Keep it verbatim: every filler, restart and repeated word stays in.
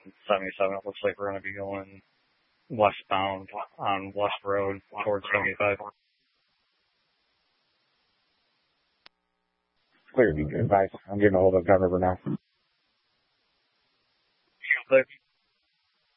seventy-seven. It looks like we're going to be going westbound on West Road towards seventy-five. Clear, be good advice. I'm getting a hold of Gun River now. Six.